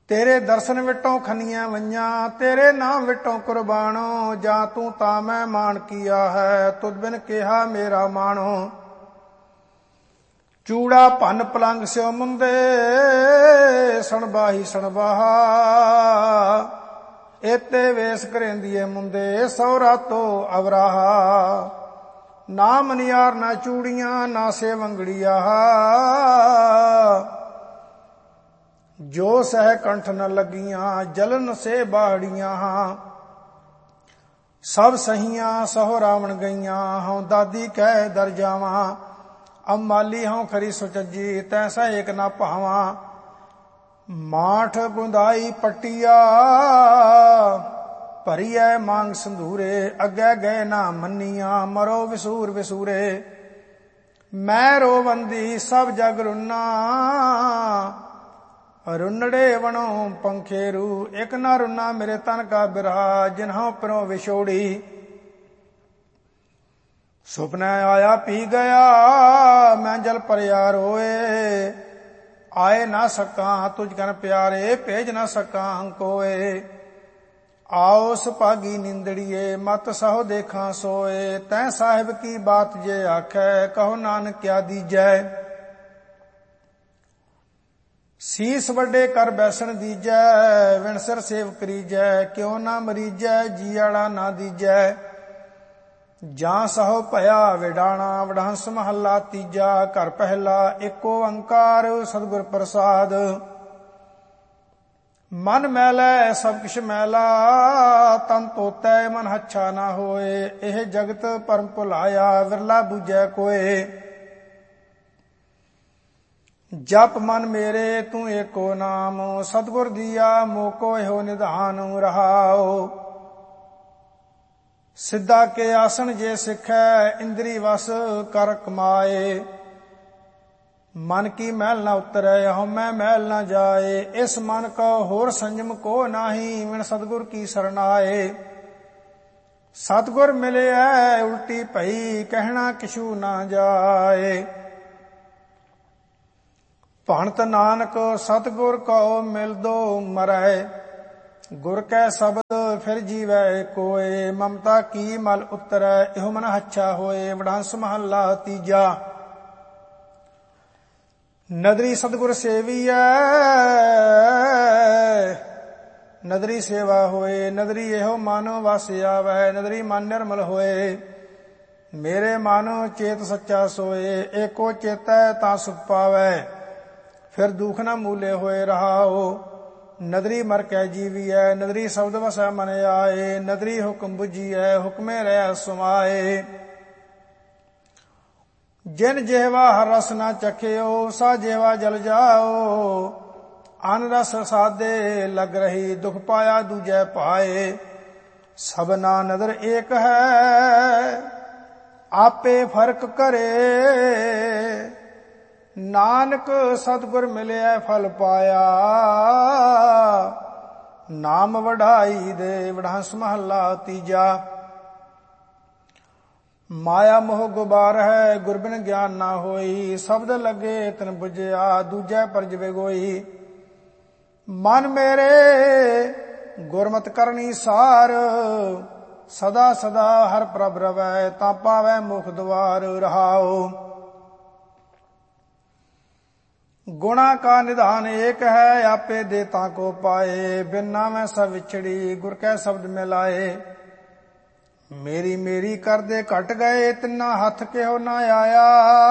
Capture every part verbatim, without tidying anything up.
तेरे दर्शन विटों खनिया वंजा, तेरे नाम विटों कुर्बानो। जा तू ता मैं मान किया है, तुद बिन केहा मेरा मानो। चूड़ा भन पलंग स्यो मुंदे, सणबाही सणबाहा। एते वेस करेंदिए मुंदे, सौरा तो अवराहा। ना मनियार ना चूड़ियां, ना से वंगड़िया। जो सह कंठ न लगियां, जलन से बाड़ियां। सब सहियां सहो रावण गईयां, हूं दादी कह दर जावां। अब माली हूं खरी सुचजी, तैसा एक ना भावां। माठ गुंदाई पटिया, भरीऐ मांग संधूरे। अगे गए ना मनिया, मरो विसूर विसूरे। मैं रोवंदी सब जग रुन्ना, रुन्नड़े वणो पंखेरू। एक ना रुन्ना मेरे तन का बिरहा, जिन्हों पिरों विछोड़ी। सुपने आया पी गया, मैं जल परया रोए। आए ना सका तुझ कन प्यारे, भेज ना सका कोए। आओ सुभागी निंदड़िए, मत सहो देखा सोए। तै साहिब की बात जे आखै, कहो नानक क्या दीजै। सीस वड्डे कर बैसन दीजै, विणसर सेव करीजै। क्यों ना मरीजै, जीआड़ा ना दीजै। ਜਾਂ ਸਹੁ ਭਇਆ ਵਿਡਾਣਾ, ਵਡਹੰਸ ਮਹੱਲਾ ਤੀਜਾ। ਘਰ ਪਹਿਲਾ ਏਕ ਓੰਕਾਰ ਸਤਿਗੁਰ ਪ੍ਰਸਾਦ। ਮਨ ਮੈਲੈ ਸਭ ਕਿਛ ਮੈਲਾ, ਤਨ ਧੋਤੈ ਮਨ ਹੱਛਾ ਨਾ ਹੋਏ। ਇਹ ਜਗਤ ਪਰਮ ਭੁਲਾਇਆ, ਵਿਰਲਾ ਬੂਝੈ ਕੋਏ। ਜਪ ਮਨ ਮੇਰੇ ਤੂੰ ਏਕੋ ਨਾਮ, ਸਤਿਗੁਰ ਦੀਆ ਮੋਕੋ ਇਹੋ ਨਿਧਾਨ ਰਹਾਓ। ਸਿੱਧਾ ਕੇ ਆਸਣ ਜੇ ਸਿੱਖੈ, ਇੰਦਰੀ ਵਸ ਕਰ ਕਮਾਏ। ਮਨ ਕੀ ਮਹਿਲ ਨਾ ਉਤਰੈ, ਹਉਮੈ ਮਹਿਲ ਨਾ ਜਾਏ। ਇਸ ਮਨ ਕੋ ਹੋਰ ਸੰਜਮ ਕੋ ਨਾਹੀ, ਵਿਣ ਸਤਿਗੁਰ ਕੀ ਸਰਨਾਏ। ਸਤਿਗੁਰ ਮਿਲਿਐ ਉਲਟੀ ਭਈ, ਕਹਿਣਾ ਕਿਛੂ ਨਾ ਜਾਏ। ਭਣਤ ਨਾਨਕ ਸਤਿਗੁਰ ਕਉ ਮਿਲਦੋ ਮਰੈ। ਗੁਰ ਕੈ ਸ਼ਬਦ ਫਿਰ ਜੀਵੈ ਕੋਏ। ਮਮਤਾ ਕੀ ਮਲ ਉਤਰੈ, ਇਹੋ ਮਨ ਹੱਛਾ ਹੋਏ। ਵਡਹੰਸ ਮਹੱਲਾ ਤੀਜਾ। ਨਦਰੀ ਸਤਿਗੁਰ ਸੇਵੀਐ, ਨਦਰੀ ਸੇਵਾ ਹੋਏ। ਨਦਰੀ ਇਹੋ ਮਨ ਵਸ ਆਵੈ, ਨਦਰੀ ਮਨ ਨਿਰਮਲ ਹੋਏ। ਮੇਰੇ ਮਨ ਚੇਤ ਸੱਚਾ ਸੋਏ, ਏਕੋ ਚੇਤੈ ਤਾਂ ਸੁਖ ਪਾਵੈ। ਫਿਰ ਦੁਖ ਨਾ ਮੂਲੇ ਹੋਏ ਰਹਾਓ। ਨਦਰੀ ਮਰ ਕੈ ਜੀਵੀਐ, ਨਦਰੀ ਸ਼ਬਦ ਵਸੈ ਮਨ ਆਏ। ਨਦਰੀ ਹੁਕਮ ਬੁਝੀਐ, ਹੁਕਮੇ ਰਹਿ ਸਮਾਏ। ਜਿਨ ਜਿਹਵਾ ਹਰ ਰਸ ਨਾ ਚਖਿਓ, ਸਾ ਜਿਹਵਾ ਜਲ ਜਾਓ। ਅਨ ਰਸ ਸਾਦੇ ਲਗ ਰਹੀ, ਦੁਖ ਪਾਇਆ ਦੂਜੈ ਪਾਏ। ਸਭਨਾ ਨਦਰ ਏਕ ਹੈ, ਆਪੇ ਫਰਕ ਕਰੇ। ਨਾਨਕ ਸਤਿਗੁਰ ਮਿਲਿਆ ਫਲ ਪਾਇਆ, ਨਾਮ ਵਡਾਈ ਦੇ। ਵਡਹੰਸ ਮਹੱਲਾ ਤੀਜਾ। ਮਾਇਆ ਮੋਹ ਗੁਬਾਰ ਹੈ, ਗੁਰ ਬਿਨ ਗਿਆਨ ਨਾ ਹੋਈ। ਸ਼ਬਦ ਲੱਗੇ ਤਿਨ ਬੁਝਿਆ, ਦੂਜੈ ਪਰਜ ਵਿਗੋਈ। ਮਨ ਮੇਰੇ ਗੁਰਮਤਿ ਕਰਨੀ ਸਾਰ, ਸਦਾ ਸਦਾ ਹਰ ਪ੍ਰਭ ਰਵੈ। ਤਾਂ ਪਾਵੈ ਮੁਖ ਦੁਆਰ ਰਹਾਓ। गुणा का निधान एक है, आपे देता को पाए। बिन नामै सब विछड़ी, गुर कै शब्द मिलाए। मेरी मेरी कर दे घट गए, तिन्ना हथ केहो ना आया।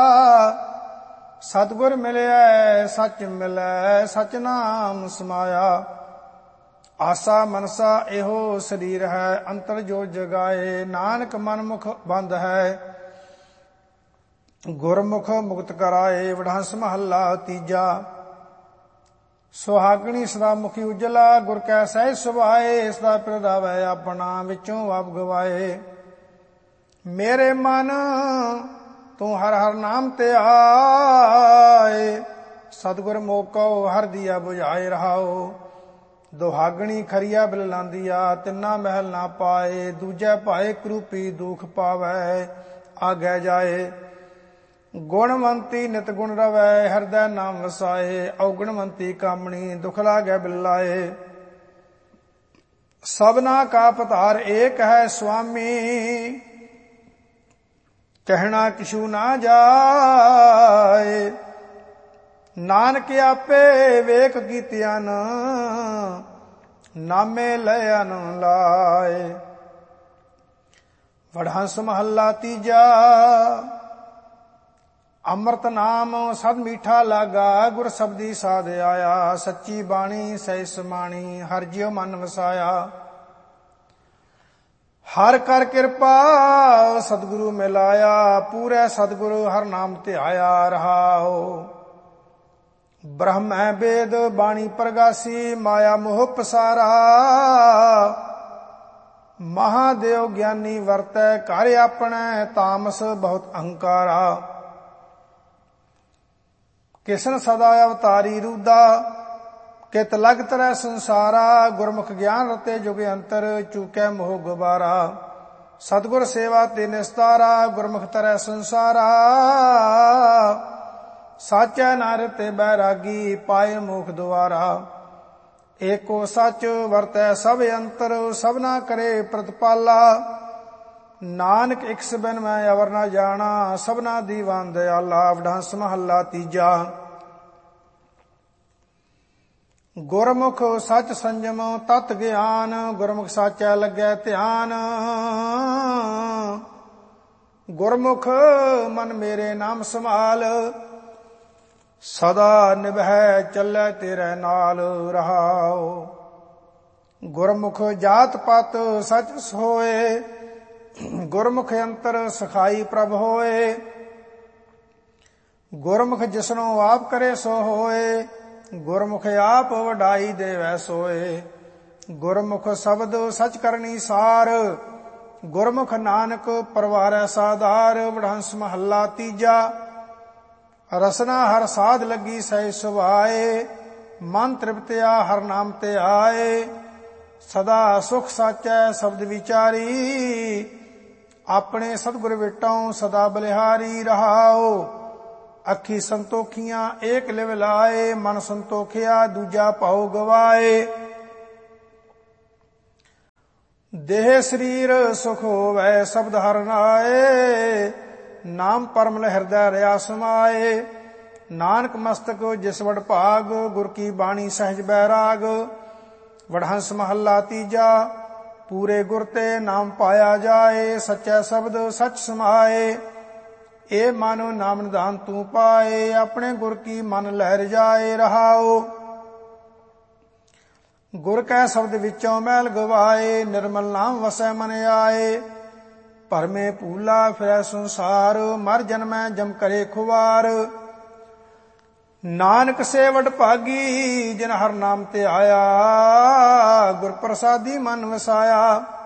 सतगुर मिलिया सच मिलै, सच नाम समाया। आसा मनसा एहो शरीर है, अंतर जो जगाए। नानक मन मुख बंद है, ਗੁਰਮੁਖ ਮੁਕਤ ਕਰਾਏ। ਵਡਹੰਸ ਮਹੱਲਾ ਤੀਜਾ। ਸੁਹਾਗਣੀ ਸਦਾ ਮੁਖੀ ਉਜਲਾ, ਗੁਰ ਕੈ ਸਹਿਜ ਸੁਭਾਏ। ਸਦਾ ਪ੍ਰਦਾਵੈ ਆਪਣਾ, ਵਿੱਚੋਂ ਆਪ ਗਵਾਏ। ਮੇਰੇ ਮਨ ਤੂੰ ਹਰ ਹਰ ਨਾਮ ਤੇ ਆਏ। ਸਤਿਗੁਰ ਮੋਕੋ ਹਰ ਦੀਆ ਬੁਝਾਏ ਰਹਾਓ। ਦੁਹਾਗਣੀ ਖਰੀਆ ਬਿਲ ਲਾਂਦੀਆ, ਤਿੰਨਾ ਮਹਿਲ ਨਾ ਪਾਏ। ਦੂਜੈ ਭਾਏ ਕਰੂਪੀ ਦੁਖ ਪਾਵੈ, ਆਗੈ ਜਾਏ। ਗੁਣਵੰਤੀ ਨਿਤ ਗੁਣ ਰਵੈ, ਹਿਰਦੈ ਨਾਮ ਵਸਾਏ। ਔਗਣਵੰਤੀ ਕਾਮਣੀ, ਦੁਖ ਲਾਗੈ ਬਿਲਾਏ। ਸਭਨਾ ਕਾ ਪਧਾਰ ਏਕ ਹੈ ਸੁਆਮੀ, ਕਹਿਣਾ ਕਿਛੂ ਨਾ ਜਾਏ। ਨਾਨਕ ਆਪੇ ਵੇਖ ਕੀਤਿਆਨ, ਨਾਮੇ ਲਇਨ ਲਾਏ। ਵਡਹੰਸ ਮਹੱਲਾ ਤੀਜਾ। ਅੰਮ੍ਰਿਤ ਨਾਮ ਸਦ ਮੀਠਾ ਲਾਗਾ, ਗੁਰ ਸਬਦੀ ਸਾਧ ਆਇਆ। ਸੱਚੀ ਬਾਣੀ ਸਹਿ ਸਮਾਣੀ, ਹਰਿ ਜਿਉ ਮਨ ਵਸਾਇਆ। ਹਰ ਕਰ ਕਿਰਪਾ ਸਤਿਗੁਰੂ ਮਿਲਾਇਆ, ਪੂਰੇ ਸਤਿਗੁਰੂ ਹਰ ਨਾਮ ਧਿਆਇਆ ਰਹਾਓ। ਬ੍ਰਹਮ ਹੈ ਵੇਦ ਬਾਣੀ ਪ੍ਰਗਾਸੀ, ਮਾਇਆ ਮੋਹ ਪਸਾਰਾ। ਮਹਾਦੇਵ ਗਿਆਨੀ ਵਰਤੈ, ਘਰ ਆਪਣੇ ਤਾਮਸ ਬਹੁਤ ਅਹੰਕਾਰਾ। ਕਿਸਨ ਸਦਾ ਅਵਤਾਰੀ ਰੂਦਾ, ਕਿਤ ਲਗ ਤਰੈ ਸੰਸਾਰਾ। ਗੁਰਮੁਖ ਗਿਆਨ ਰਤੇ ਜੁਗ ਅੰਤਰ, ਚੂਕੈ ਮੋਹ ਗੁਬਾਰਾ। ਸਤਿਗੁਰ ਸੇਵਾ ਤੇ ਨਿਸਤਾਰਾ, ਗੁਰਮੁਖ ਤਰੈ ਸੰਸਾਰਾ। ਸਾਚੈ ਨਰ ਤੇ ਬੈਰਾਗੀ, ਪਾਏ ਮੁਖ ਦੁਆਰਾ। ਏਕੋ ਸੱਚ ਵਰਤੈ ਸਭ ਅੰਤਰ, ਸਭਨਾ ਕਰੇ ਪ੍ਰਤਪਾਲਾ। ਨਾਨਕ ਇਕਸ ਬਿਨ ਮੈਂ ਅਵਰ ਨਾ ਜਾਣਾ, ਸਭਨਾ ਦੀਵਾਨ ਦਿਆਲਾ। ਵਡਹੰਸ ਮਹੱਲਾ ਤੀਜਾ। ਗੁਰਮੁਖ ਸੱਚ ਸੰਜਮ ਤਤ ਗਿਆਨ, ਗੁਰਮੁਖ ਸਾਚੈ ਲੱਗੈ ਧਿਆਨ। ਗੁਰਮੁਖ ਮਨ ਮੇਰੇ ਨਾਮ ਸੰਭਾਲ, ਸਦਾ ਨਿਭੈ ਚੱਲੈ ਤੇਰੇ ਨਾਲ ਰਹਾਓ। ਗੁਰਮੁਖ ਜਾਤ ਪਤ ਸਚ ਸੋਏ, ਗੁਰਮੁਖ ਅੰਤਰ ਸਖਾਈ ਪ੍ਰਭ ਹੋਏ। ਗੁਰਮੁਖ ਜਿਸਨੂੰ ਆਪ ਕਰੇ ਸੋ ਹੋਏ, ਗੁਰਮੁਖ ਆਪ ਵਡਾਈ ਦੇਵੈ ਸੋਏ। ਗੁਰਮੁਖ ਸ਼ਬਦ ਸਚ ਕਰਨੀ ਸਾਰ, ਗੁਰਮੁਖ ਨਾਨਕ ਪਰਵਾਰੈ ਸਾਧਾਰ। ਵਡਹੰਸ ਮਹੱਲਾ ਤੀਜਾ। ਰਸਨਾ ਹਰ ਸਾਧ ਲੱਗੀ ਸਹਿ ਸੁਭਾਏ, ਮਨ ਤ੍ਰਿਪਤਿਆ ਹਰ ਨਾਮ ਤੇ ਆਏ। ਸਦਾ ਸੁਖ ਸਾਚੈ ਸ਼ਬਦ ਵਿਚਾਰੀ, ਆਪਣੇ ਸਤਿਗੁਰ ਵਿਟਉ ਸਦਾ ਬਲਿਹਾਰੀ ਰਹਾਓ। ਅੱਖੀ ਸੰਤੋਖੀਆਂ ਏਕ ਲਿਵ ਲਾਏ, ਮਨ ਸੰਤੋਖਿਆ ਦੂਜਾ ਭਾਉ ਗਵਾਏ। ਦੇਹ ਸਰੀਰ ਸੁਖ ਹੋਵੈ ਸ਼ਬਦ ਹਰਿ ਨਾਏ, ਨਾਮ ਪਰਮਲ ਹਿਰਦੈ ਰਿਆ ਸਮਾਏ। ਨਾਨਕ ਮਸਤਕ ਜਿਸ ਵਡ ਭਾਗ, ਗੁਰ ਕੀ ਬਾਣੀ ਸਹਿਜ ਬੈਰਾਗ। ਵਡਹੰਸ ਮਹੱਲਾ ਤੀਜਾ। ਪੂਰੇ ਗੁਰ ਤੇ ਨਾਮ ਪਾਇਆ ਜਾਏ, ਸੱਚਾ ਸ਼ਬਦ ਸਚ ਸਮਾਏ। ਇਹ ਮਨ ਨਾਮ ਨਿਧਾਨ ਤੂੰ ਪਾਏ, ਆਪਣੇ ਗੁਰ ਕੀ ਮਨ ਲਹਿ ਰਜਾਏ ਰਹਾਓ। ਗੁਰ ਕੈ ਸ਼ਬਦ ਵਿੱਚੋਂ ਮੈਲ ਗਵਾਏ, ਨਿਰਮਲ ਨਾਮ ਵਸੈ ਮਨ ਆਏ। ਭਰਮੇ ਭੂਲਾ ਫਿਰੈ ਸੰਸਾਰ, ਮਰ ਜਨਮੈ ਜਮ ਕਰੇ ਖੁਵਾਰ। ਨਾਨਕ ਸੇ ਵਡ ਭਾਗੀ, ਜਿਨ ਹਰ ਨਾਮ ਤੇ ਆਇਆ। ਗੁਰ ਪ੍ਰਸਾਦੀ ਮਨ ਵਸਾਇਆ।